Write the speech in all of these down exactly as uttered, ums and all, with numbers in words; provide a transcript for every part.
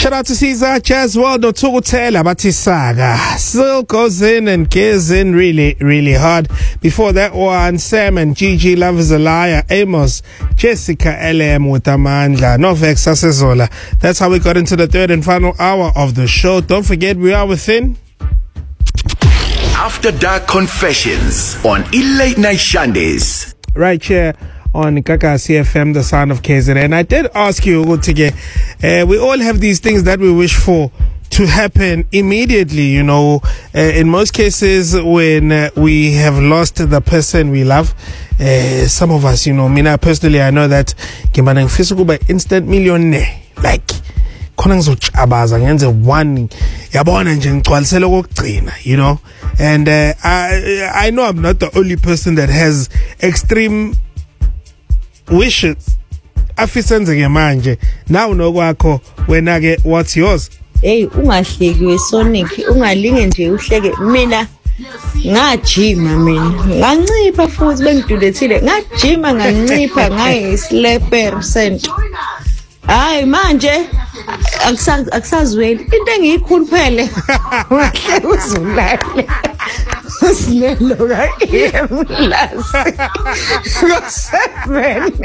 Shout out to Caesar, Jazz World, Otugutela, Batisaga. Still goes in and gears in really, really hard. Before that one, Sam and Gigi, Love is a Liar, Amos, Jessica L M with Amandla, Novex Asezola. That's how we got into the third and final hour of the show. Don't forget, we are within After Dark Confessions on Late Night Shandays. Right here on Kakasi F M, the sound of K Z N. And I did ask you, Utige, uh, we all have these things that we wish for to happen immediately, you know. Uh, in most cases, when uh, we have lost the person we love, uh, some of us, you know, me personally, I know that ngimbana ngifisa ukuba instant millionaire, like khona ngizochabaza ngenze one yabona nje ngicwalisela kokugcina, you know. And uh, I I know I'm not the only person that has extreme wishes afisenzeke manje. Now nokwakho wena ke, what's yours? Hey, ungahlekiwe Sonic, ungalinge nje uhleke. Mina ngajima, mina ngancipha futhi bengidulethile, ngajima ngancipha ngayi slap percent. Hayi manje akusazweli into engiyikhuluphele ngahle uzulale usinelo ka emlasi seven.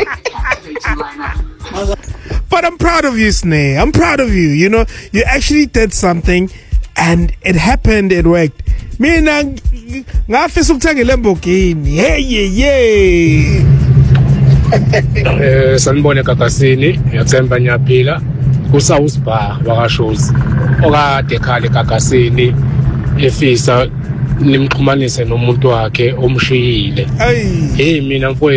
But I'm proud of you, Sneh. I'm proud of you. You know, you actually did something and it happened, it worked. Mina ngafisa ukuthenga iLamborghini. Hey yeah. Eh sanibone Kakasini, ngiyathemba nyaphila. Kusawus bar wakashozi. Okade khale Kakasini efisa nimxhumanise nomuntu wakhe omshiyile. Hey mina mfowethu